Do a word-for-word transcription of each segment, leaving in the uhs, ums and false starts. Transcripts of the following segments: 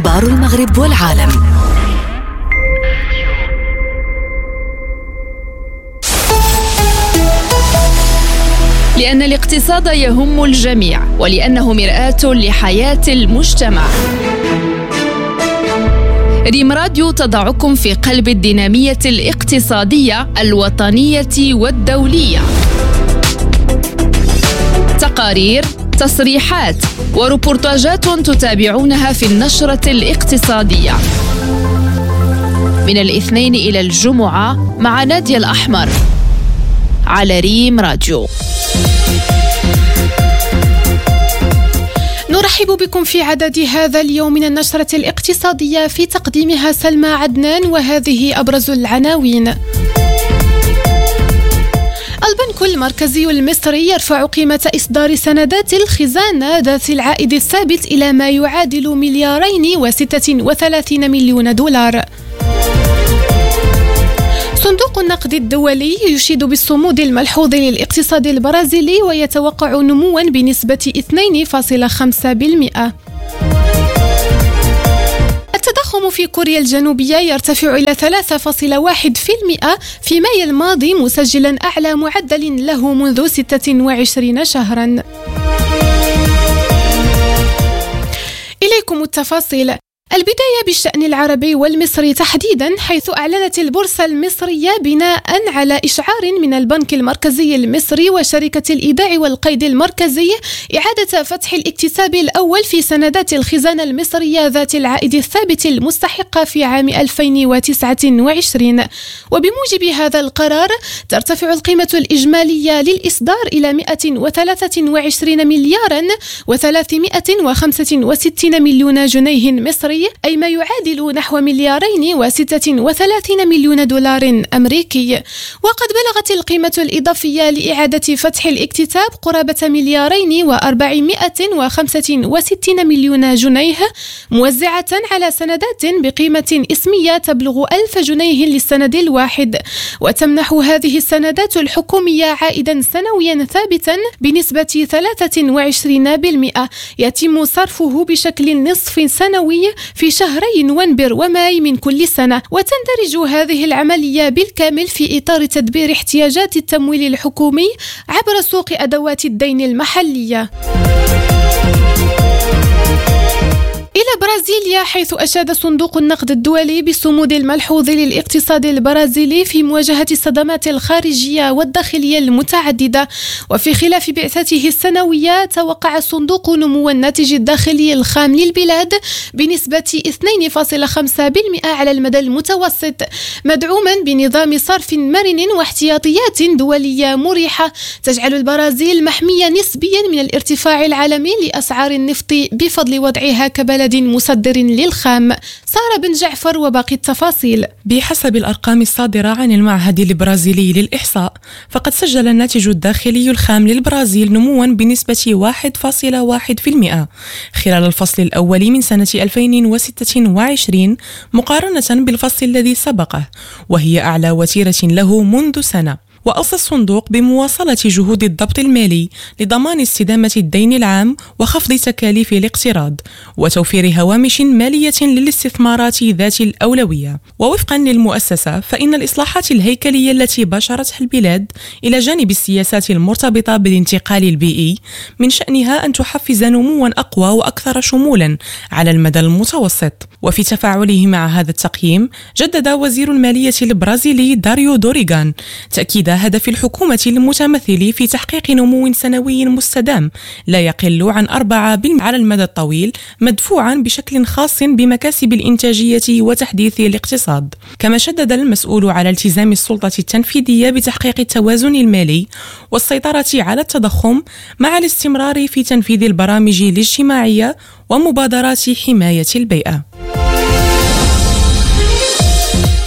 أخبار المغرب والعالم. لأن الاقتصاد يهم الجميع ولأنه مرآة لحياة المجتمع. ريم راديو تضعكم في قلب الدينامية الاقتصادية الوطنية والدولية. تقارير، تصريحات وريبورتاجات تتابعونها في النشرة الاقتصادية من الاثنين إلى الجمعة مع نادية الأحمر على ريم راديو. نرحب بكم في عدد هذا اليوم من النشرة الاقتصادية، في تقديمها سلمى عدنان، وهذه أبرز العناوين. البنك المركزي المصري يرفع قيمة إصدار سندات الخزانة ذات العائد الثابت إلى ما يعادل مليارين وستة وثلاثين مليون دولار. صندوق النقد الدولي يشيد بالصمود الملحوظ للاقتصاد البرازيلي ويتوقع نمواً بنسبة اثنين فاصلة خمسة بالمئة. التضخم في كوريا الجنوبية يرتفع إلى ثلاثة فاصلة واحد بالمئة في مايو الماضي، مسجلاً أعلى معدل له منذ ستة وعشرين شهراً. إليكم التفاصيل. البداية بالشأن العربي والمصري تحديدا، حيث أعلنت البورصة المصرية بناء على إشعار من البنك المركزي المصري وشركة الإيداع والقيد المركزي إعادة فتح الاكتساب الأول في سندات الخزانة المصرية ذات العائد الثابت المستحقة في عام ألفين وتسعة وعشرين. وبموجب هذا القرار ترتفع القيمة الإجمالية للإصدار إلى مئة وثلاثة وعشرين مليارا وثلاثمئة وخمسة وستين مليون جنيه مصري، أي ما يعادل نحو مليارين وستة وثلاثين مليون دولار أمريكي. وقد بلغت القيمة الإضافية لإعادة فتح الاكتتاب قرابة مليارين وأربعمائة وخمسة وستين مليون جنيه، موزعة على سندات بقيمة اسمية تبلغ ألف جنيه للسند الواحد. وتمنح هذه السندات الحكومية عائدا سنويا ثابتا بنسبة ثلاثة وعشرين بالمئة، يتم صرفه بشكل نصف سنوي في شهري نوفمبر وماي من كل سنة. وتندرج هذه العملية بالكامل في إطار تدبير احتياجات التمويل الحكومي عبر سوق أدوات الدين المحلية. إلى برازيليا، حيث أشاد صندوق النقد الدولي بالصمود الملحوظ للاقتصاد البرازيلي في مواجهة الصدمات الخارجية والداخلية المتعددة. وفي خلاف بعثته السنوية، توقع الصندوق نمو الناتج الداخلي الخام للبلاد بنسبة اثنين فاصلة خمسة بالمئة على المدى المتوسط، مدعوما بنظام صرف مرن واحتياطيات دولية مريحة تجعل البرازيل محمية نسبيا من الارتفاع العالمي لأسعار النفط بفضل وضعها كبلد مصدر للخام. سارة بن جعفر وباقي التفاصيل. بحسب الأرقام الصادرة عن المعهد البرازيلي للإحصاء، فقد سجل الناتج الداخلي الخام للبرازيل نموا بنسبة واحد فاصلة واحد بالمئة خلال الفصل الأول من سنة ألفين وستة وعشرين مقارنة بالفصل الذي سبقه، وهي أعلى وتيرة له منذ سنة. وأوصى الصندوق بمواصلة جهود الضبط المالي لضمان استدامة الدين العام وخفض تكاليف الاقتراض وتوفير هوامش مالية للاستثمارات ذات الأولوية. ووفقا للمؤسسة، فإن الإصلاحات الهيكلية التي باشرتها البلاد إلى جانب السياسات المرتبطة بالانتقال البيئي من شأنها أن تحفز نموا أقوى وأكثر شمولا على المدى المتوسط. وفي تفاعله مع هذا التقييم، جدد وزير المالية البرازيلي داريو دوريغان تأكيد هدف الحكومة المتمثل في تحقيق نمو سنوي مستدام لا يقل عن أربعة بالمئة على المدى الطويل، مدفوعا بشكل خاص بمكاسب الإنتاجية وتحديث الاقتصاد. كما شدد المسؤول على التزام السلطة التنفيذية بتحقيق التوازن المالي والسيطرة على التضخم مع الاستمرار في تنفيذ البرامج الاجتماعية ومبادرات حماية البيئة.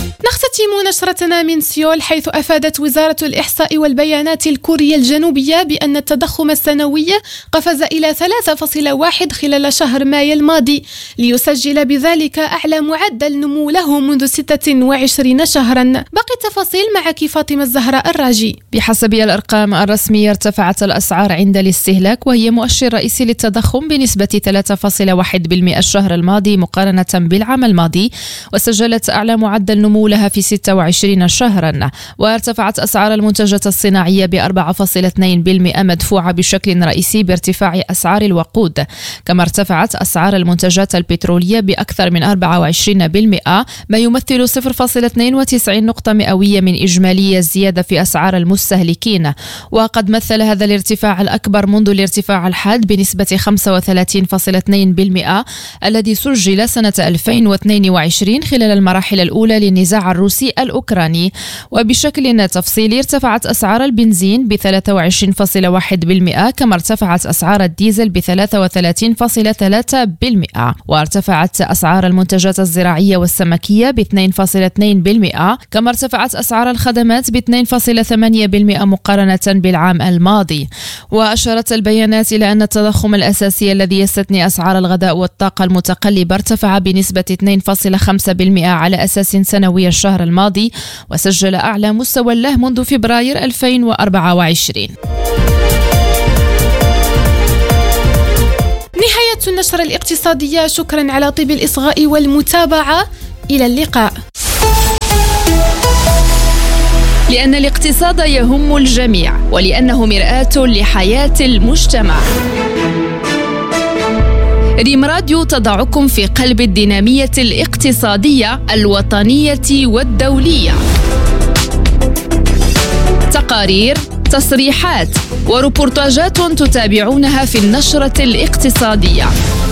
نختتم نشرتنا من سيول، حيث أفادت وزارة الإحصاء والبيانات الكورية الجنوبية بأن التضخم السنوي قفز إلى ثلاثة فاصلة واحد خلال شهر مايو الماضي، ليسجل بذلك أعلى معدل نمو له منذ ستة وعشرين شهرا. باقي التفاصيل معك فاطمة الزهراء الراجي. بحسب الأرقام الرسمية ارتفعت الأسعار عند الاستهلاك، وهي مؤشر رئيسي للتضخم بنسبة ثلاثة فاصلة واحد بالمئة الشهر الماضي مقارنة بالعام الماضي، وسجلت أعلى معدل نمو لها في ستة وعشرين شهرا. وارتفعت أسعار المنتجات الصناعية ب أربعة فاصلة اثنين بالمئة مدفوعة بشكل رئيسي بارتفاع أسعار الوقود، كما ارتفعت أسعار المنتجات البترولية بأكثر من أربعة وعشرين بالمئة، ما يمثل صفر فاصلة اثنين وتسعين نقطة مئوية من إجمالي الزيادة في أسعار المستهلكين. وقد مثل هذا الارتفاع الأكبر منذ الارتفاع الحاد بنسبة خمسة وثلاثين فاصلة اثنين بالمئة الذي سجل سنة ألفين واثنين وعشرين خلال المراحل الأولى للنزاع الروسي الأوكراني. وبشكل تفصيلي ارتفعت أسعار البنزين ب ثلاثة وعشرين فاصلة واحد بالمئة، كما ارتفعت أسعار الديزل ب ثلاثة وثلاثين فاصلة ثلاثة بالمئة، وارتفعت أسعار المنتجات الزراعية والسمكية ب اثنين فاصلة اثنين بالمئة، كما ارتفعت أسعار الخدمات ب اثنين فاصلة ثمانية بالمئة مقارنة بالعام الماضي. وأشارت البيانات إلى أن التضخم الأساسي الذي يستثني أسعار الغذاء والطاقة المتقلبة ارتفع بنسبة اثنين فاصلة خمسة بالمئة على أساس سنوي الشهر الماضي، وسجل أعلى مستوى له منذ فبراير ألفين وأربعة وعشرين. نهاية النشرة الاقتصادية، شكرا على طيب الإصغاء والمتابعة، إلى اللقاء. لأن الاقتصاد يهم الجميع، ولأنه مرآة لحياة المجتمع. ريم راديو تضعكم في قلب الدينامية الاقتصادية الوطنية والدولية. تقارير، تصريحات وروبورتاجات تتابعونها في النشرة الاقتصادية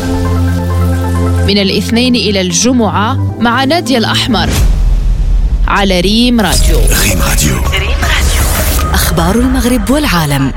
من الاثنين إلى الجمعة مع نادية الأحمر على ريم راديو. ريم راديو. ريم راديو. أخبار المغرب والعالم.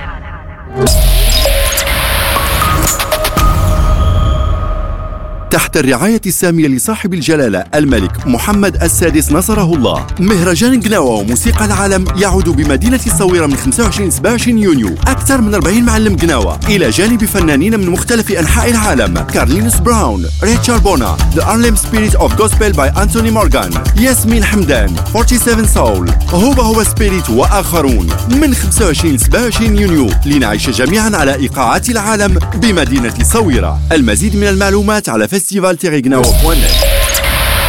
تحت الرعاية السامية لصاحب الجلالة الملك محمد السادس نصره الله، مهرجان قناوة وموسيقى العالم يعود بمدينة الصويرة من خمسة وعشرين سبعة وعشرين يونيو. أكثر من أربعين معلم قناوة إلى جانب فنانين من مختلف أنحاء العالم: كارلينوس براون، ريتشارد بونا، The Harlem Spirit of Gospel by Anthony Morgan، ياسمين حمدان، سبعة وأربعين Soul، هوبا هو سبيريت وآخرون. من خمسة وعشرين سبعة وعشرين يونيو لنعيش جميعا على إيقاعات العالم بمدينة الصويرة. المزيد من المعلومات على فيستيفال تيري قناوة.